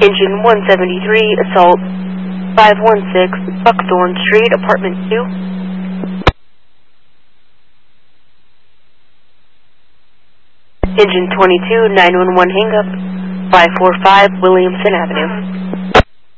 Engine 173, assault 516, Buckthorn Street, apartment 2. Engine 22, 911 hang-up, 545 Williamson Avenue.